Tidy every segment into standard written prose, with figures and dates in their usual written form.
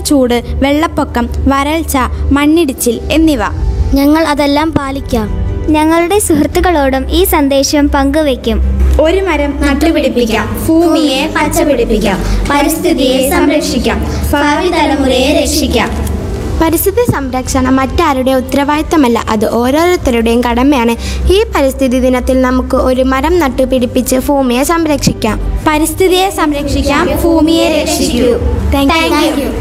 ചൂട്, വെള്ളപ്പൊക്കം, വരൾച്ച, മണ്ണിടിച്ചിൽ എന്നിവ. ഞങ്ങൾ അതെല്ലാം പാലിക്കാം. ഞങ്ങളുടെ സുഹൃത്തുക്കളോടും ഈ സന്ദേശം പങ്കുവയ്ക്കും. ഒരു മരം നട്ടുപിടിപ്പിക്കാം, ഭൂമിയെ പച്ചപിടിപ്പിക്കാം, പരിസ്ഥിതിയെ സംരക്ഷിക്കാം, ഭാവി തലമുറയെ രക്ഷിക്കാം. പരിസ്ഥിതി സംരക്ഷണം മറ്റാരുടെ ഉത്തരവാദിത്തമല്ല, അത് ഓരോരുത്തരുടെയും കടമയാണ്. ഈ പരിസ്ഥിതി ദിനത്തിൽ നമുക്ക് ഒരു മരം നട്ടുപിടിപ്പിച്ച് ഭൂമിയെ സംരക്ഷിക്കാം. പരിസ്ഥിതിയെ സംരക്ഷിക്കാം, ഭൂമിയെ രക്ഷിക്കൂ. Thank you.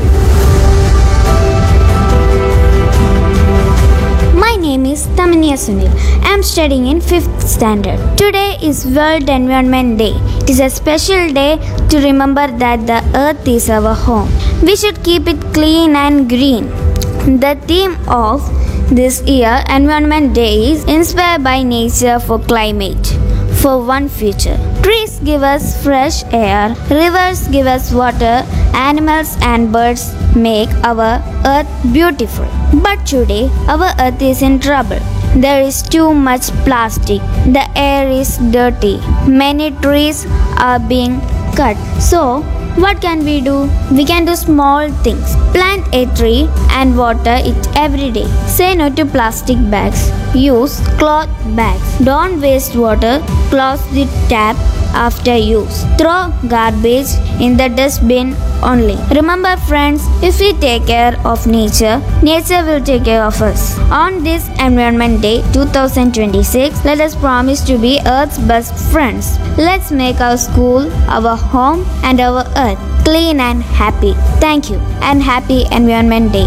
My name is Tamania Sunil. I am studying in 5th standard. Today is World Environment Day. It is a special day to remember that the earth is our home. We should keep it clean and green. The theme of this year Environment Day is Inspired by Nature for Climate for One Future. Trees give us fresh air, rivers give us water, animals and birds make our earth beautiful. But today, our earth is in trouble. There is too much plastic. The air is dirty. Many trees are being cut. So, what can we do? We can do small things. Plant a tree and water it every day. Say no to plastic bags. Use cloth bags. Don't waste water. Close the tap after use. Throw garbage in the dustbin only. Remember friends, if we take care of nature, nature will take care of us. On this Environment Day 2026, let us promise to be Earth's best friends. Let's make our school, our home and our earth clean and happy. Thank you and happy Environment Day.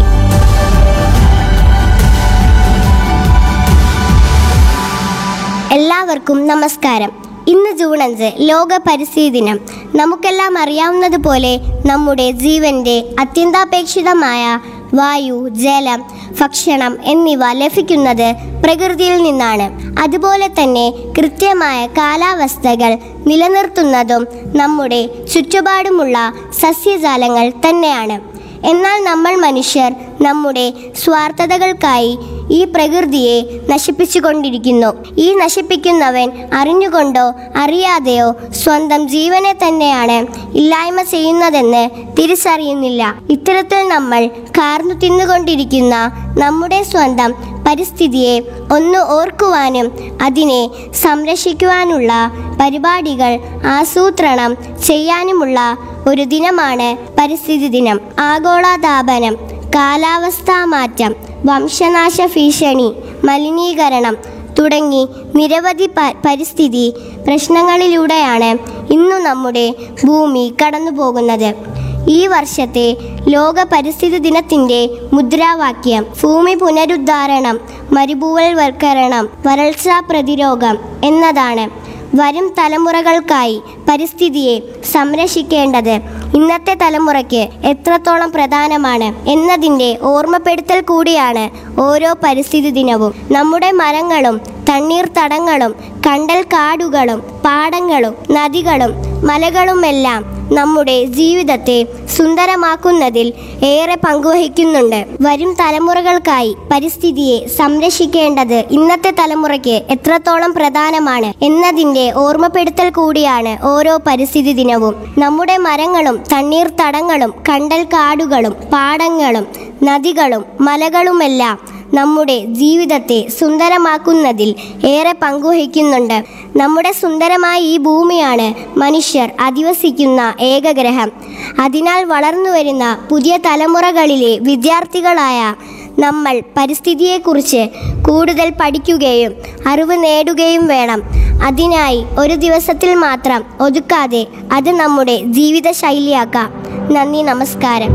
എല്ലാവർക്കും നമസ്കാരം. ഇന്ന് June 5 ലോക പരിസ്ഥിതി ദിനം. നമുക്കെല്ലാം അറിയാവുന്നതുപോലെ നമ്മുടെ ജീവന്റെ അത്യന്താപേക്ഷിതമായ വായു, ജലം, ഭക്ഷണം എന്നിവ ലഭിക്കുന്നത് പ്രകൃതിയിൽ നിന്നാണ്. അതുപോലെ തന്നെ കൃത്യമായ കാലാവസ്ഥകൾ നിലനിർത്തുന്നതും നമ്മുടെ ചുറ്റുപാടുമുള്ള സസ്യജാലങ്ങൾ തന്നെയാണ്. എന്നാൽ നമ്മൾ മനുഷ്യർ നമ്മുടെ സ്വാർത്ഥതകൾക്കായി ഈ പ്രകൃതിയെ നശിപ്പിച്ചുകൊണ്ടിരിക്കുന്നു. ഈ നശിപ്പിക്കുന്നവൻ അറിഞ്ഞുകൊണ്ടോ അറിയാതെയോ സ്വന്തം ജീവനെ തന്നെയാണ് ഇല്ലായ്മ ചെയ്യുന്നതെന്ന് തിരിച്ചറിയുന്നില്ല. ഇത്തരത്തിൽ നമ്മൾ കാർന്നു തിന്നുകൊണ്ടിരിക്കുന്ന നമ്മുടെ സ്വന്തം പരിസ്ഥിതിയെ ഒന്ന് ഓർക്കുവാനും അതിനെ സംരക്ഷിക്കുവാനുള്ള പരിപാടികൾ ആസൂത്രണം ചെയ്യാനുമുള്ള ഒരു ദിനമാണ് പരിസ്ഥിതി ദിനം. ആഗോളതാപനം, കാലാവസ്ഥാ മാറ്റം, വംശനാശ ഭീഷണി, മലിനീകരണം തുടങ്ങി നിരവധി പരിസ്ഥിതി പ്രശ്നങ്ങളിലൂടെയാണ് ഇന്നു നമ്മുടെ ഭൂമി കടന്നു പോകുന്നത്. ഈ വർഷത്തെ ലോക പരിസ്ഥിതി ദിനത്തിൻ്റെ മുദ്രാവാക്യം ഭൂമി പുനരുദ്ധാരണം, മരുഭൂവൽവൽക്കരണം, വരൾച്ചാ പ്രതിരോധം എന്നതാണ്. വരും തലമുറകൾക്കായി പരിസ്ഥിതിയെ സംരക്ഷിക്കേണ്ടത് ഇന്നത്തെ തലമുറയ്ക്ക് എത്രത്തോളം പ്രധാനമാണ് എന്നതിൻ്റെ ഓർമ്മപ്പെടുത്തൽ കൂടിയാണ് ഓരോ പരിസ്ഥിതി ദിനവും. നമ്മുടെ മരങ്ങളും തണ്ണീർത്തടങ്ങളും കണ്ടൽ കാടുകളും പാടങ്ങളും നദികളും മലകളുമെല്ലാം നമ്മുടെ ജീവിതത്തെ സുന്ദരമാക്കുന്നതിൽ ഏറെ പങ്കുവഹിക്കുന്നുണ്ട്. വരും തലമുറകൾക്കായി പരിസ്ഥിതിയെ സംരക്ഷിക്കേണ്ടത് ഇന്നത്തെ തലമുറയ്ക്ക് എത്രത്തോളം പ്രധാനമാണ് എന്നതിൻ്റെ ഓർമ്മപ്പെടുത്തൽ കൂടിയാണ് ഓരോ പരിസ്ഥിതി ദിനവും. നമ്മുടെ മരങ്ങളും തണ്ണീർത്തടങ്ങളും കണ്ടൽ കാടുകളും പാടങ്ങളും നദികളും മലകളുമെല്ലാം നമ്മുടെ ജീവിതത്തെ സുന്ദരമാക്കുന്നതിൽ ഏറെ പങ്കുവഹിക്കുന്നുണ്ട്. നമ്മുടെ സുന്ദരമായ ഈ ഭൂമിയാണ് മനുഷ്യർ അധിവസിക്കുന്ന ഏക ഗ്രഹം. അതിനാൽ വളർന്നു വരുന്ന പുതിയ തലമുറകളിലെ വിദ്യാർത്ഥികളായ നമ്മൾ പരിസ്ഥിതിയെക്കുറിച്ച് കൂടുതൽ പഠിക്കുകയും അറിവ് നേടുകയും വേണം. അതിനായി ഒരു ദിവസത്തിൽ മാത്രം ഒതുക്കാതെ അത് നമ്മുടെ ജീവിത ശൈലിയാക്കാം. നന്ദി, നമസ്കാരം.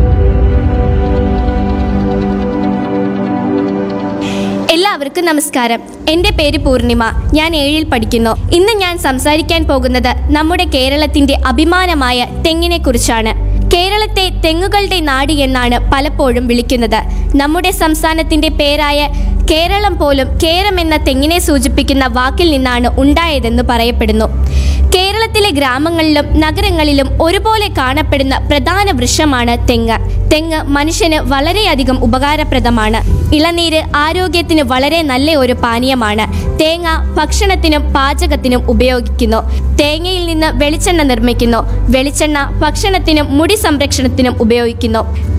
എല്ലാവർക്കും നമസ്കാരം. എൻ്റെ പേര് പൂർണിമ. ഞാൻ 7ൽ പഠിക്കുന്നു. ഇന്ന് ഞാൻ സംസാരിക്കാൻ പോകുന്നത് നമ്മുടെ കേരളത്തിൻ്റെ അഭിമാനമായ തെങ്ങിനെ കുറിച്ചാണ്. കേരളത്തെ തെങ്ങുകളുടെ നാട് എന്നാണ് പലപ്പോഴും വിളിക്കുന്നത്. നമ്മുടെ സംസ്ഥാനത്തിൻ്റെ പേരായ കേരളം പോലും കേരം എന്ന തെങ്ങിനെ സൂചിപ്പിക്കുന്ന വാക്കിൽ നിന്നാണ് ഉണ്ടായതെന്ന് പറയപ്പെടുന്നു. കേരളത്തിലെ ഗ്രാമങ്ങളിലും നഗരങ്ങളിലും ഒരുപോലെ കാണപ്പെടുന്ന പ്രധാന വൃക്ഷമാണ് തെങ്ങ്. തെങ്ങ് മനുഷ്യന് വളരെയധികം ഉപകാരപ്രദമാണ്. ഇളനീര് ആരോഗ്യത്തിന് വളരെ നല്ല ഒരു പാനീയമാണ്. തേങ്ങ ഭക്ഷണത്തിനും പാചകത്തിനും ഉപയോഗിക്കുന്നു. തേങ്ങയിൽ നിന്ന് വെളിച്ചെണ്ണ നിർമ്മിക്കുന്നു. വെളിച്ചെണ്ണ ഭക്ഷണത്തിനും മുടി സംരക്ഷണത്തിനും ഉപയോഗിക്കുന്നു.